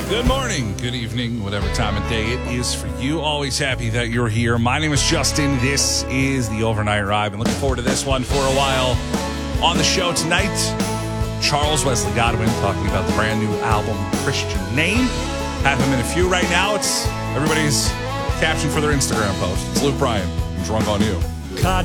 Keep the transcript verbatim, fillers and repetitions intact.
Good morning, good evening, whatever time of day it is for you. Always happy that you're here. My name is Justin. This is the Overnight Ride. Been looking forward to this one for a while. On the show tonight, Charles Wesley Godwin talking about the brand new album, Christian Name. Have him in a few right now. It's everybody's caption for their Instagram post. It's Luke Bryan. I'm drunk on you. God